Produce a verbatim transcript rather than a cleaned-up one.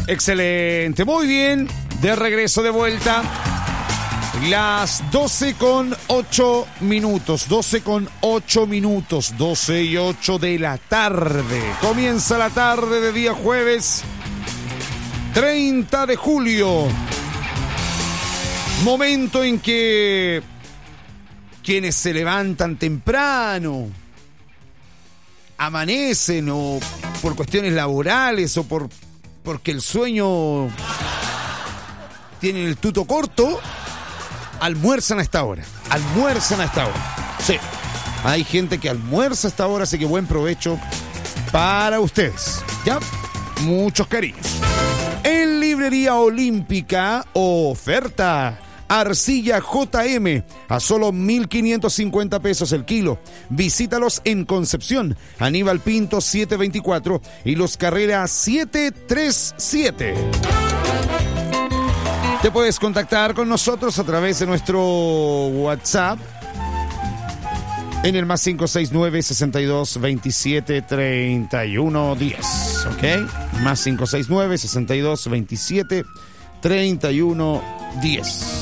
Excelente, muy bien. De regreso, de vuelta. Las doce con ocho minutos. doce con ocho minutos. doce y ocho de la tarde. Comienza la tarde de día jueves treinta de julio. Momento en que quienes se levantan temprano, amanecen o por cuestiones laborales o por porque el sueño tiene el tuto corto, almuerzan a esta hora. Almuerzan a esta hora. Sí. Hay gente que almuerza a esta hora, así que buen provecho para ustedes. ¿Ya? Muchos cariños. En Librería Olímpica, oferta. Arcilla J M a solo mil quinientos cincuenta pesos el kilo. Visítalos en Concepción, Aníbal Pinto setecientos veinticuatro y Los Carreras setecientos treinta y siete. Te puedes contactar con nosotros a través de nuestro WhatsApp en el más cinco seis nueve, sesenta y dos, veintisiete, treinta y uno, diez. ¿Ok? Más cinco seis nueve, sesenta y dos, veintisiete, treinta y uno, diez.